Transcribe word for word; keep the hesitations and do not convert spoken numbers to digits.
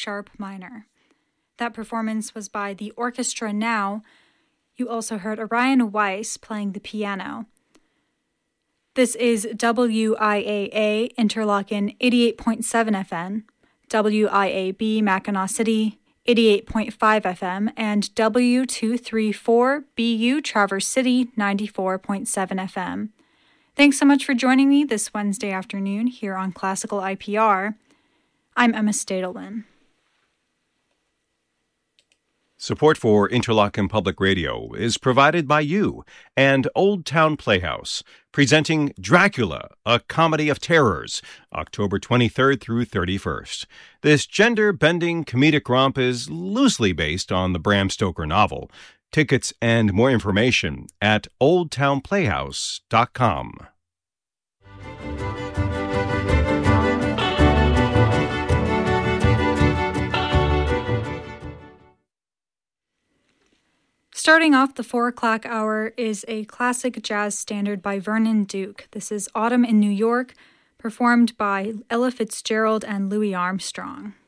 sharp minor. That performance was by the Orchestra Now. You also heard Orion Weiss playing the piano. This is W I A A Interlochen eighty-eight point seven F M, W I A B Mackinac City eighty-eight point five F M, and W two thirty-four B U Traverse City ninety-four point seven F M. Thanks so much for joining me this Wednesday afternoon here on Classical I P R. I'm Emma Stadelman. Support for Interlochen Public Radio is provided by you and Old Town Playhouse, presenting Dracula, a Comedy of Terrors, October twenty-third through thirty-first. This gender-bending comedic romp is loosely based on the Bram Stoker novel. Tickets and more information at old town playhouse dot com. Starting off the four o'clock hour is a classic jazz standard by Vernon Duke. This is Autumn in New York, performed by Ella Fitzgerald and Louis Armstrong.